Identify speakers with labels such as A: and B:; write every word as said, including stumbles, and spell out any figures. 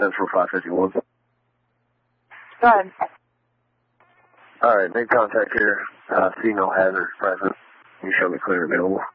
A: Central five fifty-one.
B: Go ahead.
A: All right, make contact here. Uh, see no hazard present. You show me clear available.